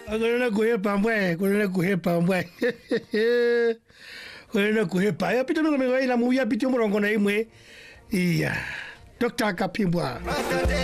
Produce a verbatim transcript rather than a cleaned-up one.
Agora correr pambwe, correr correr pambwe. Correr correr pa. Ya pito no me vai la muya pito morongo na imwe. Iya. Doctor Kapimbwa.